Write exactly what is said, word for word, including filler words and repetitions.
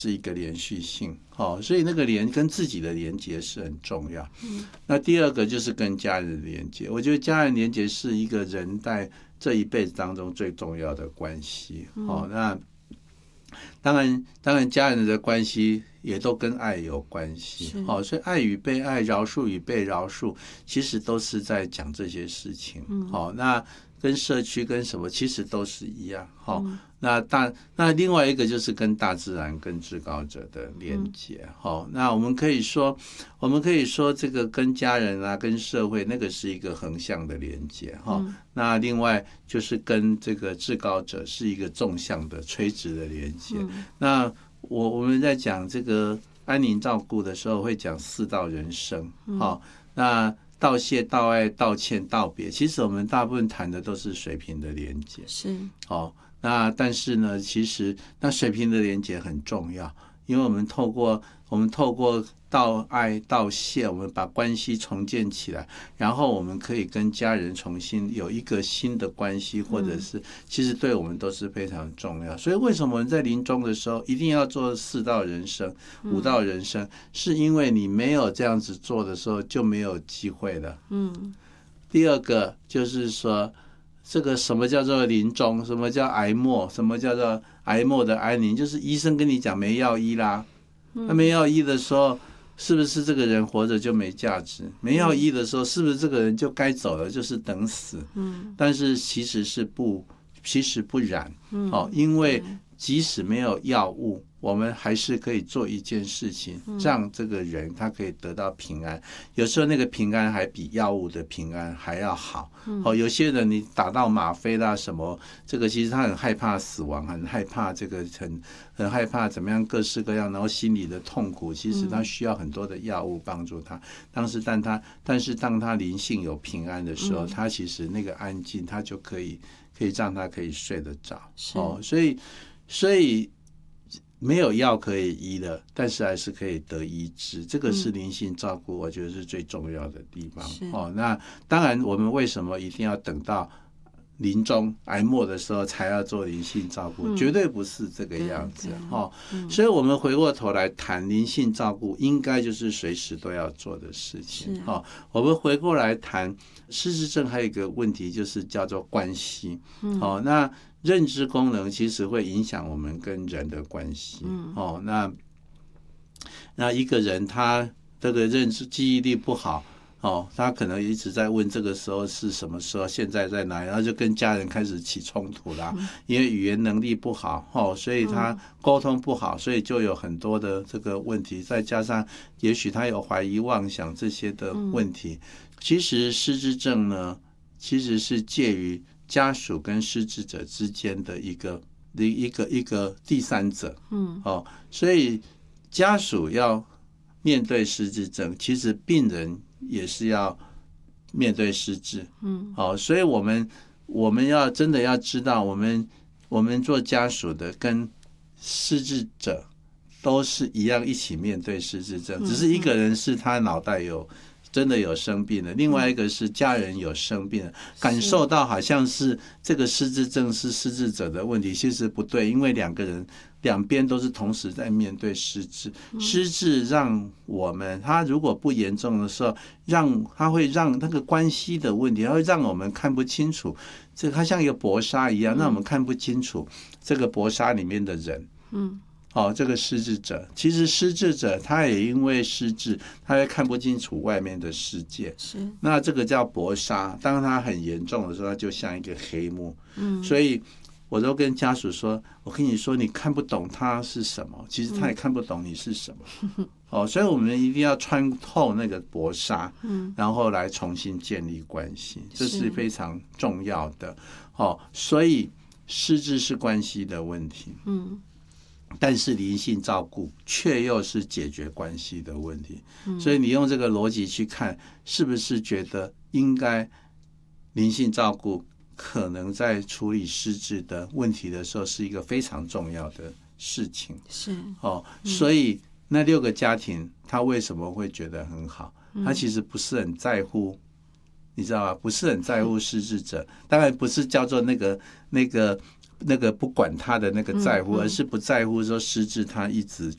是一个连续性，哦，所以那个连跟自己的连结是很重要。嗯，那第二个就是跟家人的连结，我觉得家人连结是一个人在这一辈子当中最重要的关系。哦，那当然，当然家人的关系也都跟爱有关系。哦，所以爱与被爱，饶恕与被饶恕，其实都是在讲这些事情。嗯，哦，那跟社区跟什么其实都是一样。哦，嗯，那大那另外一个就是跟大自然跟至高者的连结。好，嗯，那我们可以说我们可以说这个跟家人啊跟社会那个是一个横向的连结。嗯，那另外就是跟这个至高者是一个纵向的垂直的连结。嗯，那我我们在讲这个安宁照顾的时候会讲四道人生。好，嗯，那道谢、道爱、道歉、道别，其实我们大部分谈的都是水平的连结。 是， 哦，那但是呢，其实那水平的连结很重要，因为我们透过我们透过道爱、道谢，我们把关系重建起来，然后我们可以跟家人重新有一个新的关系，或者是其实对我们都是非常重要。所以为什么我们在临终的时候一定要做四道人生、五道人生，是因为你没有这样子做的时候就没有机会了。嗯。第二个就是说，这个什么叫做临终，什么叫癌末，什么叫做癌末的安宁，就是医生跟你讲没药医啦。那没药医的时候，是不是这个人活着就没价值？没药医的时候，是不是这个人就该走了，就是等死？嗯，但是其实是不，其实不然。哦，因为即使没有药物，我们还是可以做一件事情，让这个人他可以得到平安。有时候那个平安还比药物的平安还要好。哦，有些人你打到吗啡啦什么，这个其实他很害怕死亡，很害怕这个很很害怕怎么样各式各样，然后心里的痛苦，其实他需要很多的药物帮助他。当时但他但是当他灵性有平安的时候，他其实那个安静，他就可以可以让他可以睡得着。哦，所以所以。没有药可以医了，但是还是可以得医治，这个是灵性照顾，我觉得是最重要的地方。哦，那当然，我们为什么一定要等到临终癌末的时候才要做灵性照顾？嗯，绝对不是这个样子。哦，嗯，所以我们回过头来谈灵性照顾，应该就是随时都要做的事情。哦，我们回过来谈失智症，还有一个问题就是叫做关系。嗯，哦，那认知功能其实会影响我们跟人的关系。嗯，哦，那那一个人他这个认知记忆力不好，哦，他可能一直在问这个时候是什么时候，现在在哪里，然后就跟家人开始起冲突啦。嗯，因为语言能力不好，哦，所以他沟通不好，所以就有很多的这个问题，再加上也许他有怀疑妄想这些的问题。嗯，其实失智症呢，其实是介于家属跟失智者之间的一个一个一个第三者。嗯，哦，所以家属要面对失智症，其实病人也是要面对失智。嗯，哦，所以我们我们要真的要知道，我们我们做家属的跟失智者都是一样一起面对失智症，只是一个人是他脑袋有真的有生病了，另外一个是家人有生病了，感受到好像是这个失智症是失智者的问题，其实不对，因为两个人两边都是同时在面对失智。失智让我们，他如果不严重的时候，让他会让那个关系的问题，他会让我们看不清楚，这它像一个薄纱一样，让我们看不清楚这个薄纱里面的人。嗯。哦，这个失智者，其实失智者他也因为失智，他也看不清楚外面的世界。是，那这个叫薄纱，当他很严重的时候，他就像一个黑幕。嗯，所以我都跟家属说，我跟你说，你看不懂他是什么，其实他也看不懂你是什么。嗯，哦，所以我们一定要穿透那个薄纱，嗯，然后来重新建立关系，这是非常重要的。哦，所以失智是关系的问题。嗯。但是灵性照顾却又是解决关系的问题。嗯，所以你用这个逻辑去看，是不是觉得应该灵性照顾可能在处理失智的问题的时候是一个非常重要的事情？是哦，嗯，所以那六个家庭他为什么会觉得很好？他其实不是很在乎，你知道吧？不是很在乎失智者，当然不是叫做那个那个。那个不管他的那个在乎，而是不在乎说失智他一直